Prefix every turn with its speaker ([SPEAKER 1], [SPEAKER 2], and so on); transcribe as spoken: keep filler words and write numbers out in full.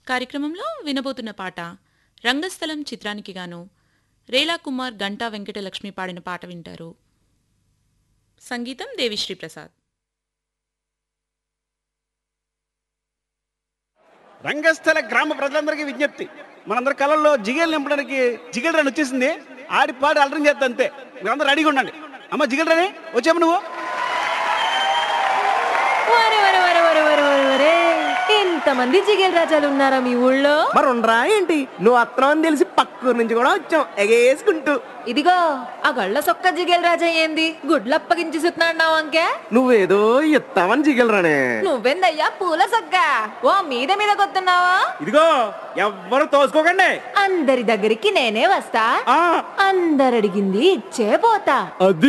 [SPEAKER 1] కార్యక్రమంలో వినబోతున్న పాట రంగస్థలం చిత్రానికి గాను రేలా కుమార్ గంటా వెంకటలక్ష్మి పాడిన పాట వింటారు. సంగీతం దేవిశ్రీ ప్రసాద్.
[SPEAKER 2] రంగస్థల గ్రామ ప్రజలందరికీ విజ్ఞప్తి, మనందరి కళల్లో జిగేలు నింపడానికి జిగేల్ రన్ వచ్చేసింది. ఆడి పాడి అలరం చేస్తా అంతే, మీరందరూ రెడీగా ఉండండి. అమ్మ జిగేల్ రని వచ్చాము నువ్వు.
[SPEAKER 3] ఇంతమంది జిగేల్ రాజాలు ఉన్నారా మీ ఊళ్ళో?
[SPEAKER 4] మరి ఉండరా ఏంటి, నువ్వు అత్తనం అని తెలిసి పక్కూరు నుంచి కూడా వచ్చాం ఎగేసుకుంటూ.
[SPEAKER 3] ఇదిగో ఆ గళ్ళ సొక్క జిగేల్ రాజా ఏంది గుడ్లప్పగించి సుతున్నాడు అంకే?
[SPEAKER 4] నువ్వేదో ఎత్తావని జిగలరానే.
[SPEAKER 3] నువ్వెందయ్యా పూల సొక్క ఓ మీద మీద కొత్తున్నావా?
[SPEAKER 2] ఇదిగో ఎవ్వరు తోసుకోకండి,
[SPEAKER 3] అందరి దగ్గరికి నేనే వస్తా,
[SPEAKER 2] ఆ
[SPEAKER 3] అందరడిగింది ఇచ్చే పోతా.
[SPEAKER 4] అది